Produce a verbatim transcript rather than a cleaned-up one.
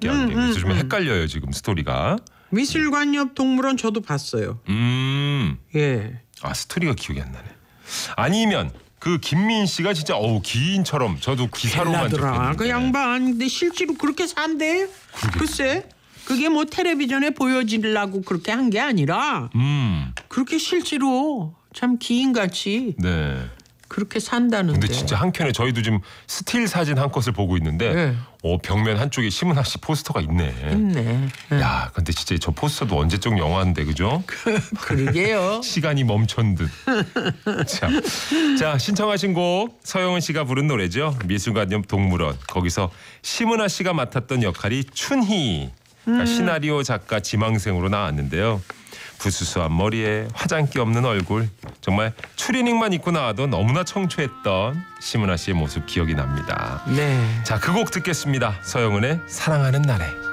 함께 한 게. 음, 그래서 좀 음. 헷갈려요 지금 스토리가. 미술관 옆 동물원 저도 봤어요. 음. 예. 아 스토리가 기억이 안 나네. 아니면 그 김민 씨가 진짜 어우 기인처럼 저도 기사로만 라 접했는데. 그 양반 근데 실제로 그렇게 산대? 글쎄 그게 뭐 텔레비전에 보여지려고 그렇게 한 게 아니라 음. 그렇게 실제로 참 기인같이 네. 그렇게 산다는데. 근데 진짜 한켠에 저희도 지금 스틸 사진 한 컷을 보고 있는데 네. 어, 벽면 한쪽에 심은하 씨 포스터가 있네. 있네. 예. 야, 근데 진짜 저 포스터도 언제적 영화인데 그죠? 그러게요. 시간이 멈춘 듯. 자, 자 신청하신 곡 서영은 씨가 부른 노래죠. 미술관 옆 동물원. 거기서 심은하 씨가 맡았던 역할이 춘희. 그러니까 음. 시나리오 작가 지망생으로 나왔는데요. 부수수한 머리에 화장기 없는 얼굴. 정말 추리닝만 입고 나와도 너무나 청초했던 심은하 씨의 모습 기억이 납니다. 네. 자, 그 곡 듣겠습니다. 서영은의 사랑하는 날에.